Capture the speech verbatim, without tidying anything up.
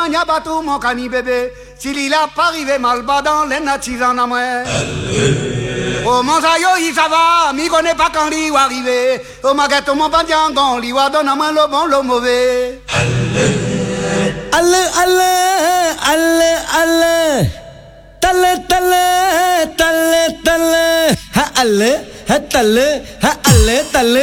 mania bateau mon cani bébé. S'il il a pas arrivé mal bas dans les natis en amoué. Oh mon sayo, il ça va, mi connaît pas quand il va arriver. Oh ma gâteau, mon pandiangon, il va donner à moi le bon, le mauvais. Allez, allez, allez, allez. Tale, tale, tale, tale. Ha, allez, ha, tale, ha, allez, tale.